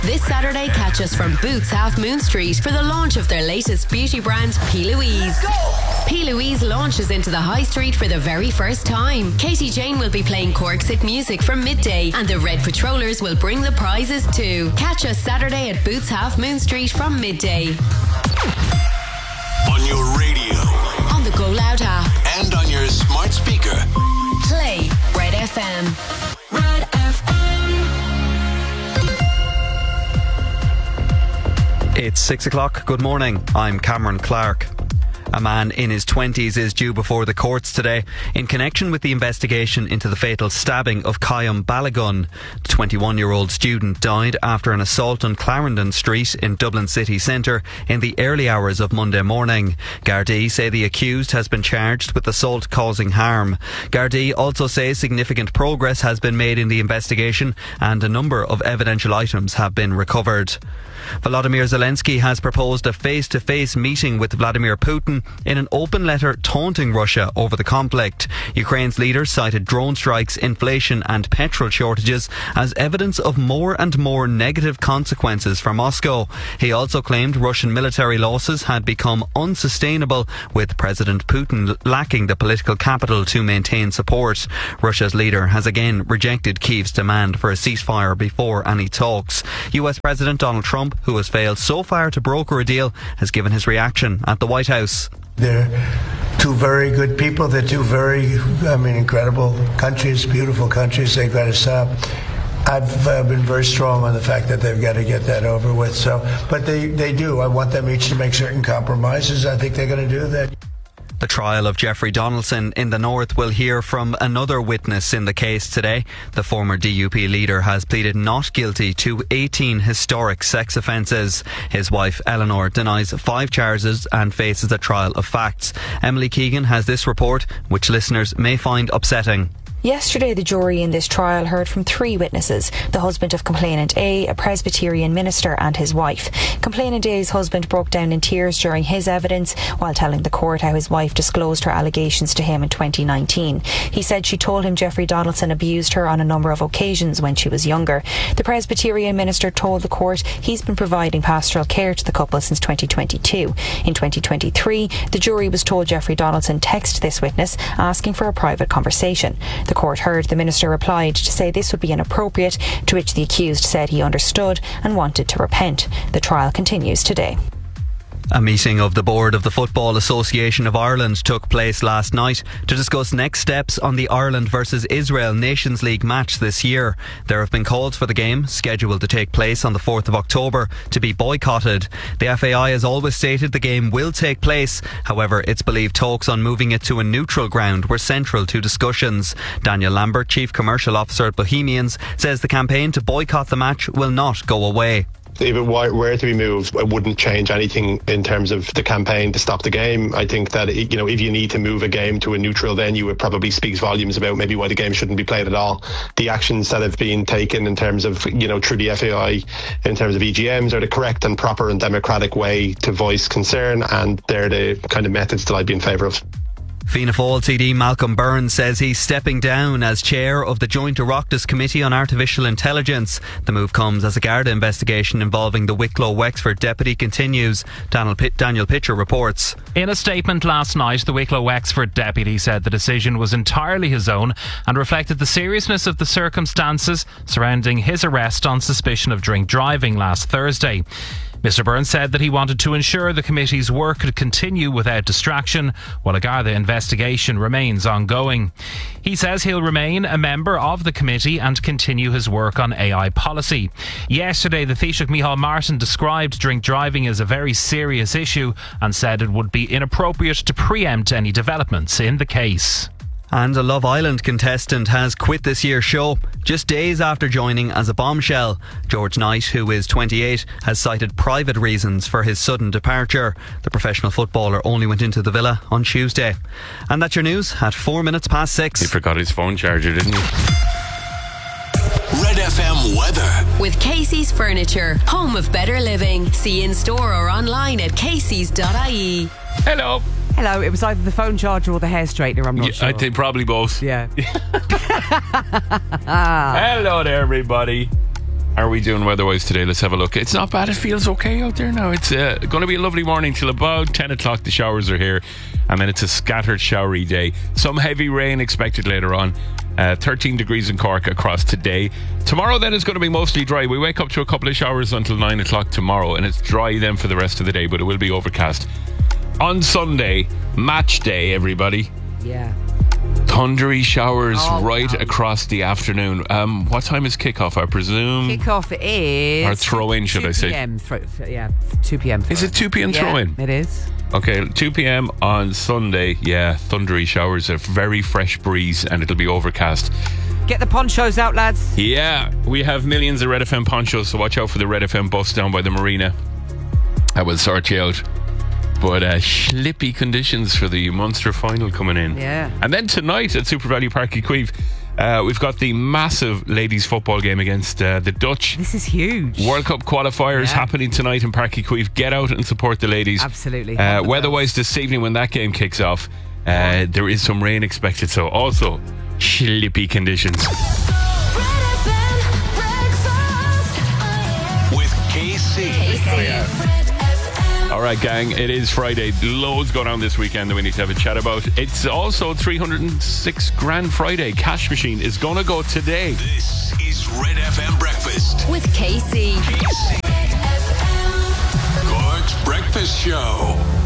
This Saturday, catch us from Boots Half Moon Street for the launch of their latest beauty brand, P. Louise. P. Louise launches into the high street for the very first time. Katie Jane will be playing Corksit music from midday, and the Red Patrollers will bring the prizes too. Catch us Saturday at Boots Half Moon Street from midday. On your radio, on the Go Loud app, and on your smart speaker. Play Red FM. Red FM. It's 6 o'clock. Good morning. I'm Cameron Clark. A man in his 20s is due before the courts today in connection with the investigation into the fatal stabbing of Kayum Balagun. The 21-year-old student died after an assault on Clarendon Street in Dublin city centre in the early hours of Monday morning. Gardaí say the accused has been charged with assault causing harm. Gardaí also say significant progress has been made in the investigation and a number of evidential items have been recovered. Volodymyr Zelensky has proposed a face-to-face meeting with Vladimir Putin in an open letter taunting Russia over the conflict. Ukraine's leader cited drone strikes, inflation and petrol shortages as evidence of more and more negative consequences for Moscow. He also claimed Russian military losses had become unsustainable, with President Putin lacking the political capital to maintain support. Russia's leader has again rejected Kyiv's demand for a ceasefire before any talks. US President Donald Trump, who has failed so far to broker a deal, has given his reaction at the White House. They're two very good people. They're two very, incredible countries, beautiful countries. They've got to stop. I've been very strong on the fact that they've got to get that over with. But they do. I want them each to make certain compromises. I think they're going to do that. The trial of Jeffrey Donaldson in the North will hear from another witness in the case today. The former DUP leader has pleaded not guilty to 18 historic sex offences. His wife Eleanor denies 5 charges and faces a trial of facts. Emily Keegan has this report, which listeners may find upsetting. Yesterday, the jury in this trial heard from 3 witnesses, the husband of complainant A, a Presbyterian minister, and his wife. Complainant A's husband broke down in tears during his evidence while telling the court how his wife disclosed her allegations to him in 2019. He said she told him Jeffrey Donaldson abused her on a number of occasions when she was younger. The Presbyterian minister told the court he's been providing pastoral care to the couple since 2022. In 2023, the jury was told Jeffrey Donaldson texted this witness asking for a private conversation. The court heard the minister replied to say this would be inappropriate, to which the accused said he understood and wanted to repent. The trial continues today. A meeting of the board of the Football Association of Ireland took place last night to discuss next steps on the Ireland versus Israel Nations League match this year. There have been calls for the game, scheduled to take place on the 4th of October, to be boycotted. The FAI has always stated the game will take place. However, it's believed talks on moving it to a neutral ground were central to discussions. Daniel Lambert, Chief Commercial Officer at Bohemians, says the campaign to boycott the match will not go away. If it were to be moved, it wouldn't change anything in terms of the campaign to stop the game. I think that, if you need to move a game to a neutral venue, it probably speaks volumes about maybe why the game shouldn't be played at all. The actions that have been taken in terms of, through the FAI, in terms of EGMs, are the correct and proper and democratic way to voice concern, and they're the kind of methods that I'd be in favour of. Fianna Fáil TD Malcolm Byrne says he's stepping down as chair of the Joint Oireachtas Committee on Artificial Intelligence. The move comes as a Garda investigation involving the Wicklow Wexford deputy continues. Daniel Pitcher reports. In a statement last night, the Wicklow Wexford deputy said the decision was entirely his own and reflected the seriousness of the circumstances surrounding his arrest on suspicion of drink driving last Thursday. Mr Byrne said that he wanted to ensure the committee's work could continue without distraction while a Garda investigation remains ongoing. He says he'll remain a member of the committee and continue his work on AI policy. Yesterday, the Taoiseach Micheál Martin described drink driving as a very serious issue and said it would be inappropriate to preempt any developments in the case. And a Love Island contestant has quit this year's show just days after joining as a bombshell. George Knight, who is 28, has cited private reasons for his sudden departure. The professional footballer only went into the villa on Tuesday. And that's your news at 6:04. He forgot his phone charger, didn't he? Red FM weather. With Casey's Furniture, home of better living. See in store or online at caseys.ie. Hello. Hello, it was either the phone charger or the hair straightener, I'm not sure. I think probably both. Yeah. Hello there, everybody. are we doing weather-wise today? Let's have a look. It's not bad. It feels okay out there now. It's going to be a lovely morning till about 10 o'clock. The showers are here. And then it's a scattered, showery day. Some heavy rain expected later on. 13 degrees in Cork across today. Tomorrow then is going to be mostly dry. We wake up to a couple of showers until 9 o'clock tomorrow. And it's dry then for the rest of the day. But it will be overcast. On Sunday, match day, everybody. Yeah. Thundery showers across the afternoon. What time is kickoff, I presume? Kickoff is... Or throw-in, should I say? 2 p.m. 2 p.m. Is it 2 p.m. throw-in? It is. Okay, 2 p.m. on Sunday. Yeah, thundery showers, a very fresh breeze, and it'll be overcast. Get the ponchos out, lads. Yeah, we have millions of Red FM ponchos, so watch out for the Red FM bus down by the marina. I will sort you out. But slippy conditions for the Munster final coming in. Yeah. And then tonight at Super Value Park Queeve, we've got the massive ladies football game against the Dutch. This is huge. World Cup qualifiers happening tonight in Park Queeve. Get out and support the ladies. Absolutely. Weather-wise this evening when that game kicks off, there is some rain expected. So also slippy conditions. With KC. Oh, yeah. All right, gang, it is Friday. Loads going on this weekend that we need to have a chat about. It's also 306 Grand Friday. Cash Machine is going to go today. This is Red FM Breakfast. With KC. Cork's Breakfast Show.